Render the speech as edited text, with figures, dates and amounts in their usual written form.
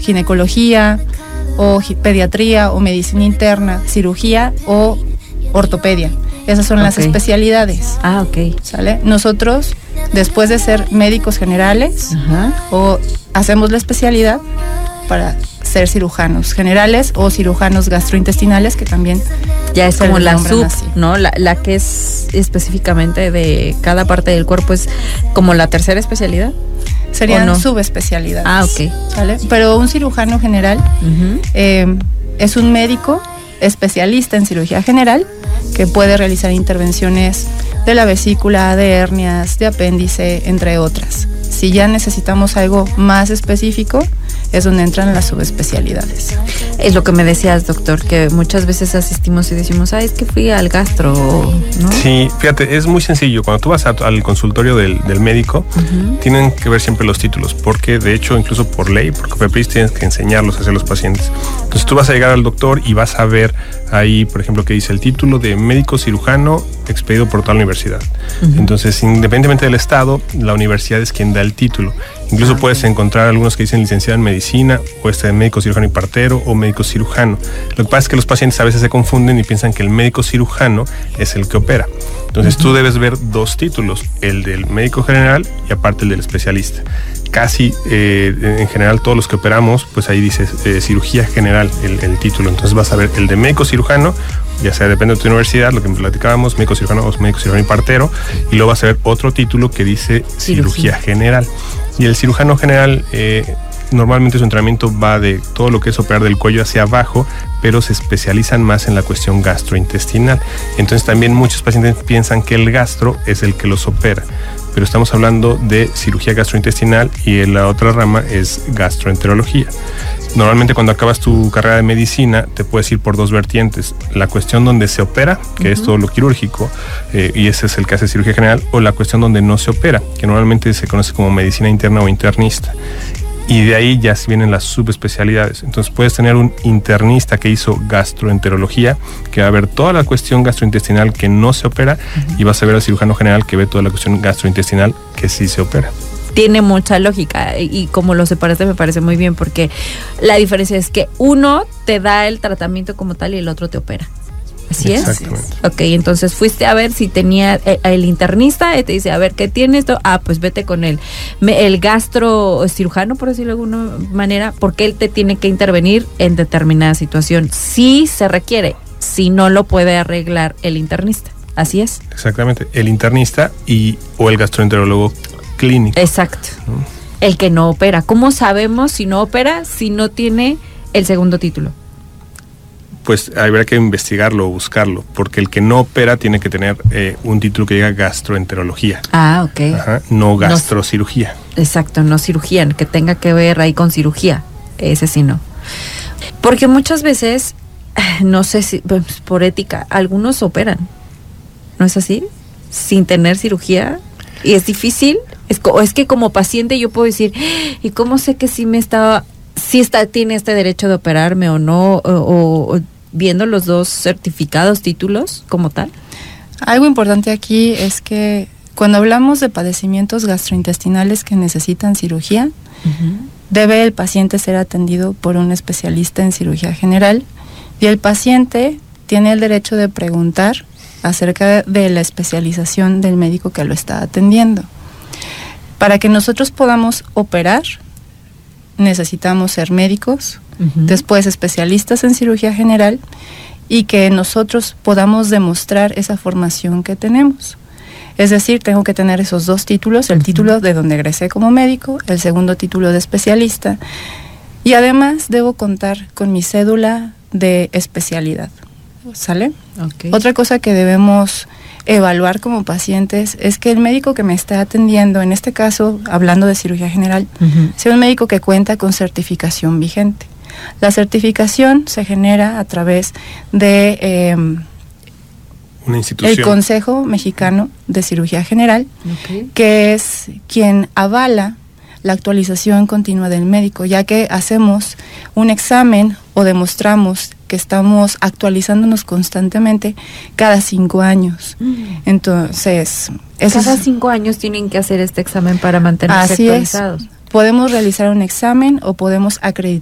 ginecología, o pediatría, o medicina interna, cirugía o ortopedia. Esas son las especialidades. Ok. ¿Sale? Nosotros, después de ser médicos generales, o hacemos la especialidad para ser cirujanos generales o cirujanos gastrointestinales, que también ya es como la sub, así, ¿no? La que es específicamente de cada parte del cuerpo, es como la tercera especialidad. Serían subespecialidades. Ok. ¿Sale? Pero un cirujano general es un médico especialista en cirugía general que puede realizar intervenciones de la vesícula, de hernias, de apéndice, entre otras. Si ya necesitamos algo más específico, es donde entran las subespecialidades. Es lo que me decías, doctor, que muchas veces asistimos y decimos, es que fui al gastro, ¿no? Sí, fíjate, es muy sencillo. Cuando tú vas al consultorio del médico, tienen que ver siempre los títulos, porque de hecho, incluso por ley, por COFEPRIS, tienes que enseñarlos hacia los pacientes. Entonces tú vas a llegar al doctor y vas a ver ahí, por ejemplo, que dice el título de médico cirujano expedido por tal universidad. Entonces, independientemente del estado, la universidad es quien da el título. Incluso puedes encontrar algunos que dicen licenciado en medicina, o de médico cirujano y partero, o médico cirujano. Lo que pasa es que los pacientes a veces se confunden y piensan que el médico cirujano es el que opera. Entonces tú debes ver dos títulos, el del médico general y aparte el del especialista. Casi en general todos los que operamos, pues ahí dice cirugía general el título. Entonces vas a ver el de médico cirujano, ya sea depende de tu universidad, lo que platicábamos, médico cirujano o médico cirujano y partero, y luego vas a ver otro título que dice cirugía general. Y el cirujano general normalmente su entrenamiento va de todo lo que es operar del cuello hacia abajo, pero se especializan más en la cuestión gastrointestinal. Entonces también muchos pacientes piensan que el gastro es el que los opera, pero estamos hablando de cirugía gastrointestinal y la otra rama es gastroenterología. Normalmente cuando acabas tu carrera de medicina te puedes ir por dos vertientes: la cuestión donde se opera, que es todo lo quirúrgico, y ese es el que hace cirugía general, o la cuestión donde no se opera, que normalmente se conoce como medicina interna o internista. Y de ahí ya se vienen las subespecialidades. Entonces puedes tener un internista que hizo gastroenterología, que va a ver toda la cuestión gastrointestinal que no se opera, y vas a ver al cirujano general que ve toda la cuestión gastrointestinal que sí se opera. Tiene mucha lógica, y como lo separaste me parece muy bien, porque la diferencia es que uno te da el tratamiento como tal y el otro te opera. ¿Así es? Exactamente. Ok, entonces fuiste a ver si tenía el internista, y te dice, a ver, ¿qué tiene esto? Pues vete con el gastro cirujano, por decirlo de alguna manera, porque él te tiene que intervenir en determinada situación. Si se requiere, si no lo puede arreglar el internista. ¿Así es? Exactamente, el internista o el gastroenterólogo clínico. Exacto. El que no opera. ¿Cómo sabemos si no opera, si no tiene el segundo título? Pues habrá que investigarlo o buscarlo, porque el que no opera tiene que tener un título que diga gastroenterología. Ok. No gastrocirugía. Exacto, no cirugía, que tenga que ver ahí con cirugía. Ese sí no. Porque muchas veces, no sé si pues, por ética, algunos operan. ¿No es así? Sin tener cirugía. Y es difícil. Es que como paciente yo puedo decir, ¿y cómo sé que tiene este derecho de operarme o no? O viendo los dos certificados, títulos como tal. Algo importante aquí es que cuando hablamos de padecimientos gastrointestinales que necesitan cirugía, debe el paciente ser atendido por un especialista en cirugía general, y el paciente tiene el derecho de preguntar acerca de la especialización del médico que lo está atendiendo. Para que nosotros podamos operar, necesitamos ser médicos, después especialistas en cirugía general, y que nosotros podamos demostrar esa formación que tenemos. Es decir, tengo que tener esos dos títulos, el título de donde egresé como médico, el segundo título de especialista, y además debo contar con mi cédula de especialidad. ¿Sale? Okay. Otra cosa que debemos evaluar como pacientes es que el médico que me está atendiendo, en este caso, hablando de cirugía general, sea un médico que cuenta con certificación vigente. La certificación se genera a través de una institución, el Consejo Mexicano de Cirugía General, que es quien avala la actualización continua del médico, ya que hacemos un examen o demostramos que estamos actualizándonos constantemente cada 5 años. Entonces, cada 5 años tienen que hacer este examen para mantenerse actualizados. Podemos realizar un examen o podemos